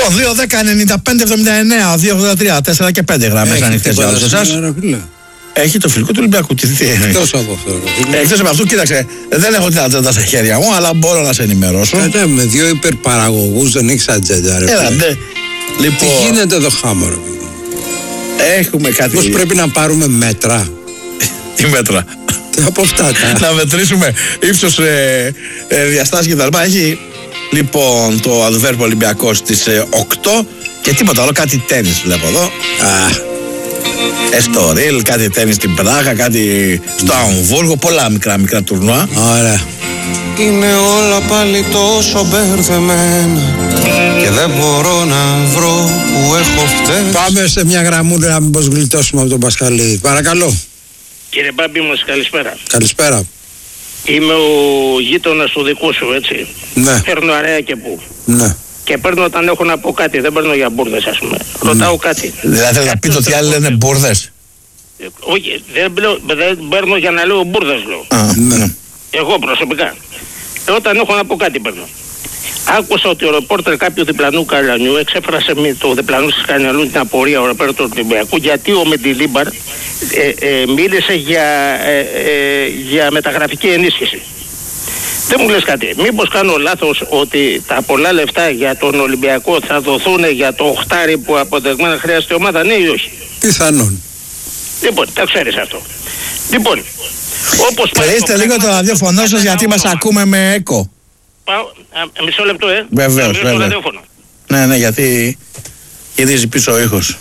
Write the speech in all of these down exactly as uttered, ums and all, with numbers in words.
Λοιπόν, δύο δέκα ενενήντα πέντε εβδομήντα εννέα, δύο ογδόντα τρία, τέσσερα και πέντε γραμμές ανοιχτές για όλους εσάς. Έχει το φιλικό του Ολυμπιακού. Εκτός από αυτό. Εκτός από αυτό, κοίταξε, δεν έχω την ατζέντα στα χέρια μου, αλλά μπορώ να σε ενημερώσω. Κατά με δύο υπερπαραγωγούς δεν έχεις ατζέντα, ρε. Έλα, ναι. Λοιπόν, τι γίνεται εδώ χάμω, ρε. Έχουμε κάτι. Πώς πρέπει να πάρουμε μέτρα. Τι μέτρα. Από αυτά τα. Να μετρήσουμε ύψος, ε, ε, διαστάσεις και τα λοιπά. Έχει λοιπόν το Αδβέρπο Ολυμπιακός στις ε, οκτώ και τίποτα άλλο, κάτι τένις βλέπω εδώ. Α. Εστορίλ, κάτι τένις στην Πράγα, κάτι στο Αμβούργο, πολλά μικρά μικρά τουρνουά. Ωραία. Είναι όλα πάλι τόσο μπερδεμένα και δεν μπορώ να βρω που έχω φταίει. Πάμε σε μια γραμμούλα να μήπως γλιτώσουμε από τον Πασχαλή. Παρακαλώ. Κύριε Μπάμπη μας, καλησπέρα. Καλησπέρα. Είμαι ο γείτονας του δικού σου, έτσι. Ναι. Παίρνω αρέα και πού. Ναι. Και παίρνω όταν έχω να πω κάτι, δεν παίρνω για μπουρδες, ας πούμε. Ναι. Ρωτάω κάτι. Δηλαδή να πείτε ότι άλλοι λένε μπουρδες. Ε, όχι, δεν, πλέω, δεν παίρνω για να λέω μπουρδες, λέω. Α, ναι. Εγώ προσωπικά. Ε, όταν έχω να πω κάτι παίρνω. Άκουσα ότι ο ρεπόρτερ κάποιου διπλανού Καρανιού εξέφρασε με το διπλανού της Καρανιού την απορία ο ρεπόρτερ του Ολυμπιακού γιατί ο Μεντιλίμπαρ ε, ε, μίλησε για, ε, ε, για μεταγραφική ενίσχυση. Δεν μου λες κάτι. Μήπως κάνω λάθος ότι τα πολλά λεφτά για τον Ολυμπιακό θα δοθούν για το οχτάρι που αποδεγμένα χρειάζεται η ομάδα, ναι ή όχι? Πιθανόν. Λοιπόν, τα ξέρεις αυτό. Λοιπόν, όπως κλείστε λίγο το ραδιόφωνο σας γιατί μας ακούμε με έκο. Πάω, α, μισό λεπτό, ε. Βεβαίως, βεβαίως. Ναι, ναι, γιατί γυρίζει πίσω ο ήχος.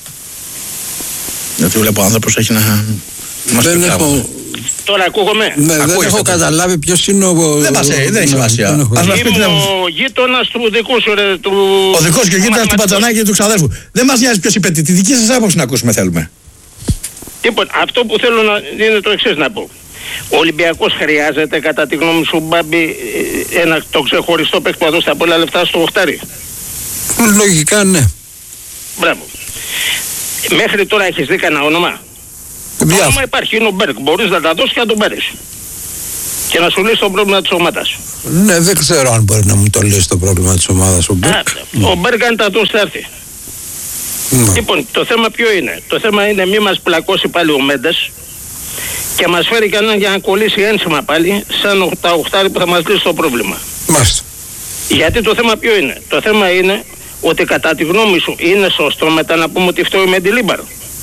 Γιατί βλέπω ο άνθρωπος έχει να μας δεν πει έχω... Τώρα ακούγομαι. Ναι, δεν έχω καταλάβει ποιος είναι ο... Δεν μας δεν έχει σημασία. Είμαι ο γείτονας του δικού σου, ρε, του... Ο δικός και ο γείτονας του Πατζανάκη και του ξαδέρφου. Δεν μας νοιάζει ποιος είπε, τη δική σας άποψη να ακούσουμε θέλουμε. Λοιπόν, αυτό που θέλω να είναι το εξής να πω. Ο Ολυμπιακός χρειάζεται κατά τη γνώμη σου, Μπάμπη, ένα το ξεχωριστό παίκτη που θα δώσει τα πολλά λεφτά στο οχτάρι. Λογικά ναι. Μπράβο. Μέχρι τώρα έχεις δει κανένα όνομα? Το όνομα υπάρχει, είναι ο Μπέρκ. Μπορείς να τα δώσεις και να τον πάρεις. Και να σου λύσει το πρόβλημα της ομάδας. Ναι, δεν ξέρω αν μπορεί να μου το λύσει το πρόβλημα της ομάδας ο Μπέρκ. Ο Μπέρκ αν τα δώσει θα έρθει. Ναι. Λοιπόν, το θέμα ποιο είναι? Το θέμα είναι μη μας πλακώσει πάλι ο Μέντες και μας φέρει κανέναν για να κολλήσει ένσημα πάλι σαν τα οχτάρι που θα μας λύσει το πρόβλημα. Μάλιστα. Γιατί το θέμα ποιο είναι? Το θέμα είναι ότι κατά τη γνώμη σου είναι σωστό μετά να πούμε ότι φταίει ο Μεντιλίμπαρ?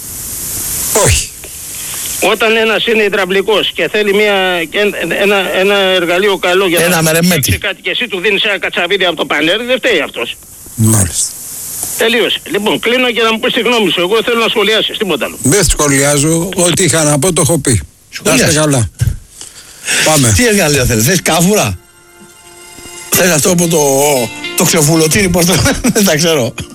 Όχι. Όταν ένας είναι υδραυλικός και θέλει μια, ένα, ένα εργαλείο καλό για ένα να φτιάξει κάτι και εσύ του δίνεις ένα κατσαβίδι από το πανέρι, δεν φταίει αυτός. Μάλιστα. Τελείωσε. Λοιπόν, κλείνω και να μου πεις τη γνώμη σου. Εγώ θέλω να σχολιάσεις, τίποτα άλλο. Δεν σχολιάζω, ό,τι είχα να πω το έχω πει. Να είστε καλά. Πάμε. Τι εργαλείο θέλεις, θες κάβουρα? Θες αυτό από το, το ξεφουλωτήρι, πώς το δεν τα ξέρω.